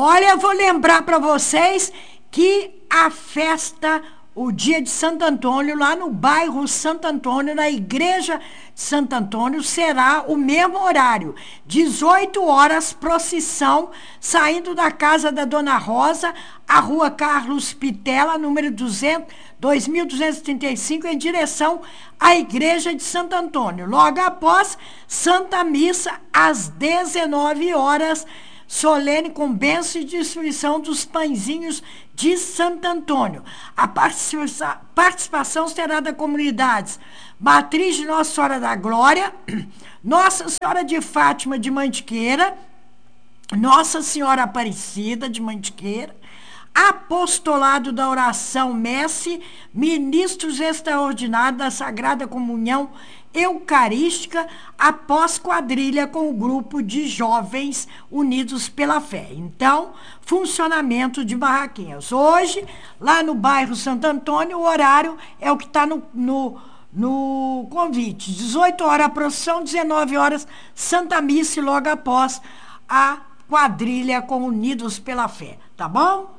Olha, eu vou lembrar para vocês que a festa, o dia de Santo Antônio, lá no bairro Santo Antônio, na igreja de Santo Antônio, será o mesmo horário, 18 horas, procissão, saindo da casa da Dona Rosa, a rua Carlos Pitela, número 2235, em direção à igreja de Santo Antônio. Logo após, Santa Missa, às 19 horas, solene com bênção e distribuição dos pãezinhos de Santo Antônio. A participação será da comunidades Matriz de Nossa Senhora da Glória, Nossa Senhora de Fátima de Mantiqueira, Nossa Senhora Aparecida de Mantiqueira, Apostolado da Oração Messe, ministros extraordinários da Sagrada Comunhão Eucarística, após quadrilha com o grupo de jovens unidos pela fé. Então, funcionamento de barraquinhas. Hoje, lá no bairro Santo Antônio, o horário é o que está no convite. 18 horas a procissão, 19 horas Santa Missa e logo após a quadrilha com Unidos pela Fé. Tá bom?